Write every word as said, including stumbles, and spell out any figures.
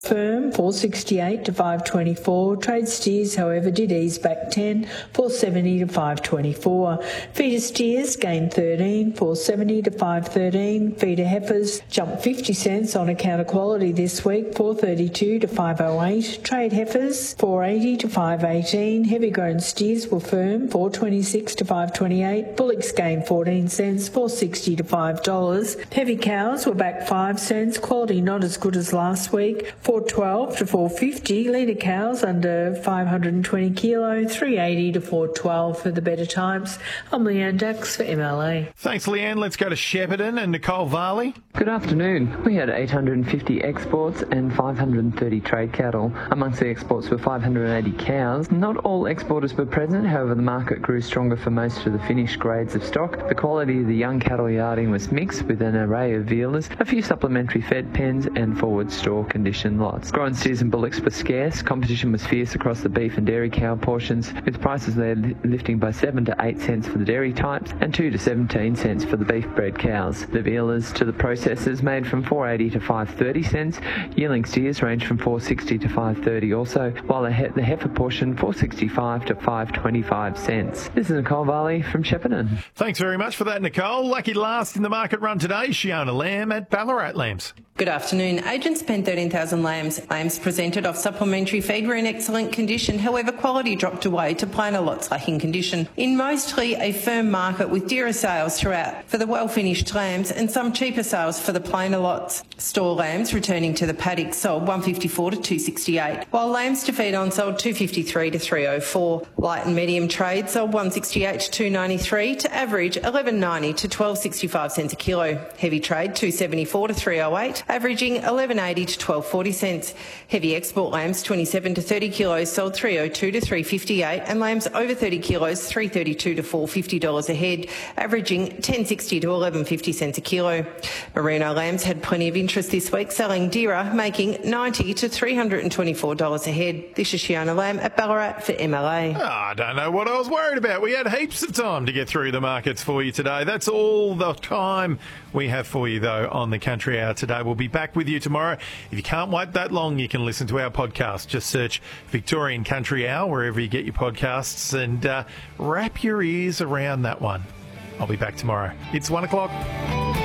Firm four sixty-eight to five twenty-four. Trade steers, however, did ease back ten, four seventy to five twenty-four. Feeder steers gained thirteen, four seventy to five thirteen. Feeder heifers jumped fifty cents on account of quality this week, four thirty-two to five oh eight. Trade heifers four eighty to five eighteen. Heavy grown steers were firm, four twenty-six to five twenty-eight. Bullocks gained fourteen cents, four sixty to five dollars. Heavy cows were back five cents, quality not as good as last week, four twelve to four fifty. Leader cows under five hundred twenty kilo, three eighty to four twelve for the better times. I'm Leanne Dax for M L A. Thanks, Leanne. Let's go to Shepparton and Nicole Varley. Good afternoon. We had eight hundred fifty exports and five hundred thirty trade cattle. Amongst the exports were five hundred eighty cows. Not all exporters were present, however the market grew stronger for most of the finished grades of stock. The quality of the young cattle yarding was mixed with an array of vealers, a few supplementary fed pens and forward store condition lots. Grown steers and bullocks were scarce. Competition was fierce across the beef and dairy cow portions, with prices there lifting by seven to eight cents for the dairy types and two to seventeen cents for the beef bred cows. The vealers to the processors made from four eighty to five thirty cents. Yearling steers ranged from four sixty to five thirty also, while the, he- the heifer portion four sixty-five to five twenty-five cents. This is Nicole Varley from Shepparton. Thanks very much for that, Nicole. Lucky last in the market run today, Shiona Lamb at Ballarat Lambs. Good afternoon. Agents penned thirteen thousand lambs. Lambs presented off supplementary feed were in excellent condition. However, quality dropped away to plainer lots lacking condition. In mostly a firm market with dearer sales throughout for the well-finished lambs and some cheaper sales for the plainer lots. Store lambs returning to the paddock sold one fifty-four to two sixty-eight, while lambs to feed on sold two fifty-three to three oh four. Light and medium trade sold one sixty-eight to two ninety-three to average eleven ninety to twelve sixty-five cents a kilo. Heavy trade two seventy-four to three oh eight, averaging eleven eighty to twelve forty cents. Heavy export lambs twenty-seven to thirty kilos sold three oh two to three fifty-eight, and lambs over thirty kilos three thirty-two to four fifty dollars a head, averaging ten sixty to eleven fifty cents a kilo. Merino lambs had plenty of interest this week, selling dearer, making ninety to three hundred twenty-four dollars a head. This is Shiona Lamb at Ballarat for M L A. Oh, I don't know what I was worried about. We had heaps of time to get through the markets for you today. That's all the time we have for you, though, on the Country Hour today. We'll be back with you tomorrow. If you can't wait that long, you can listen to our podcast. Just search Victorian Country Hour wherever you get your podcasts and uh, wrap your ears around that one. I'll be back tomorrow. It's one o'clock.